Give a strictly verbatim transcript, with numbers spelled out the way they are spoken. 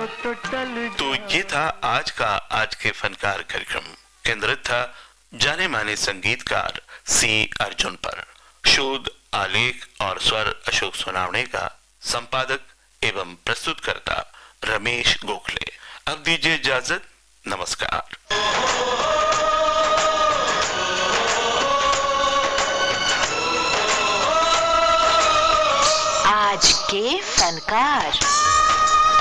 तो टल तो ये था आज का आज के फनकार कार्यक्रम। केंद्रित था जाने माने संगीतकार सी अर्जुन पर। शोध, आलेख और स्वर अशोक सोनावणे का। संपादक एवं प्रस्तुतकर्ता रमेश गोखले। अब दीजिए इजाजत। नमस्कार। आज के फनकार।